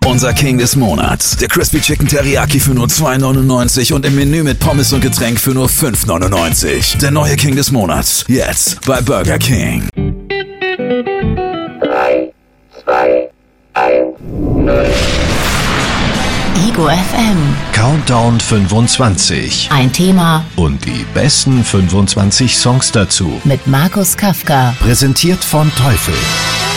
Unser King des Monats. Der Crispy Chicken Teriyaki für nur $2,99 und im Menü mit Pommes und Getränk für nur $5,99. Der neue King des Monats. Jetzt bei Burger King. 3, 2, 1, 0. Ego FM. Countdown 25. Ein Thema Und die besten 25 Songs dazu. mit Markus Kafka. Präsentiert von Teufel.